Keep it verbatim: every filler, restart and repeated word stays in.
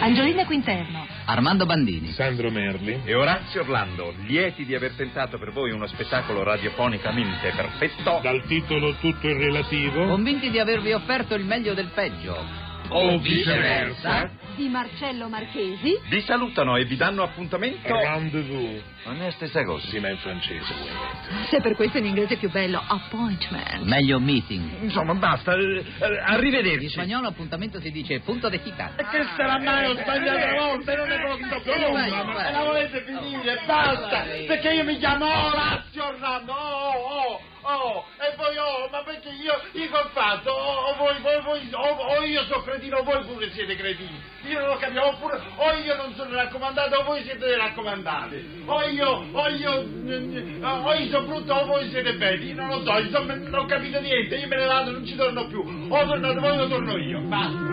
Angiolina Quinterno, Armando Bandini, Sandro Merli e Orazio Orlando, lieti di aver tentato per voi uno spettacolo radiofonicamente perfetto, dal titolo Tutto il relativo, convinti di avervi offerto il meglio del peggio o viceversa, di Marcello Marchesi. vi salutano e vi danno appuntamento. Rendezvous. Non è la stessa cosa. Sì, ma in francese, vuoi mettere. Se per questo in inglese è più bello, appointment. meglio meeting. Insomma, basta. eh, eh, Arrivederci. In spagnolo appuntamento si dice punto de cita. E che sarà mai ho sbagliato una volta, non ne posso più, ma la volete finire, basta, perché io mi chiamo Orazio Orlando, oh, oh, oh, e poi oh, ma perché io, io che ho fatto, o oh, voi, voi, voi, o oh, oh, io sono cretino, o voi pure siete cretini, io non lo capivo, oppure, o io non sono raccomandato, o voi siete raccomandati, o io, o io, o io sono brutto, o voi siete belli, io non lo so, insomma, non ho capito niente, io me ne vado, non ci torno più, o tornate voi o torno io, basta.